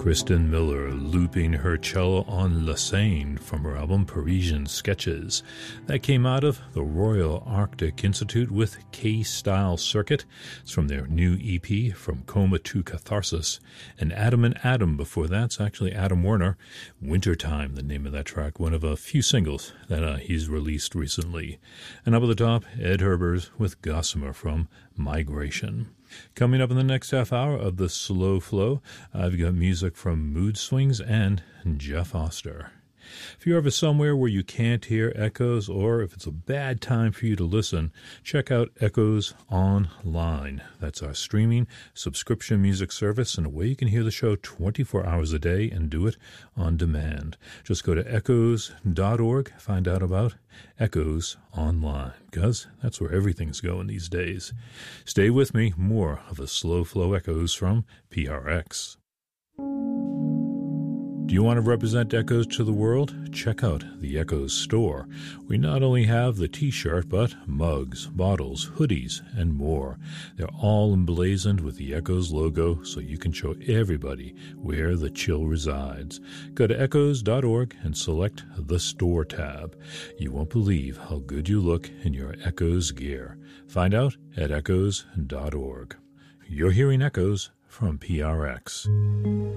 Kristen Miller looping her cello on La Seine from her album Parisian Sketches. That came out of the Royal Arctic Institute with K-Style Circuit. It's from their new EP, From Coma to Catharsis. And Adam and Adam before that's actually Adam Werner. Wintertime, the name of that track, one of a few singles that he's released recently. And up at the top, Ed Herbers with Gossamer from Migration. Coming up in the next half hour of the Slow Flow, I've got music from Mood Swings and Jeff Oster. If you're ever somewhere where you can't hear Echoes, or if it's a bad time for you to listen, check out Echoes Online. That's our streaming subscription music service and a way you can hear the show 24 hours a day and do it on demand. Just go to echoes.org, find out about Echoes Online, because that's where everything's going these days. Stay with me, more of the Slow Flow Echoes from PRX. Do you want to represent Echoes to the world? Check out the Echoes store. We not only have the t-shirt, but mugs, bottles, hoodies, and more. They're all emblazoned with the Echoes logo, so you can show everybody where the chill resides. Go to echoes.org and select the store tab. You won't believe how good you look in your Echoes gear. Find out at echoes.org. You're hearing Echoes from PRX.